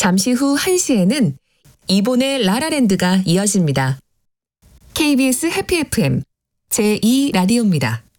잠시 후 1시에는 이본의 라라랜드가 이어집니다. KBS 해피 FM 제2라디오입니다.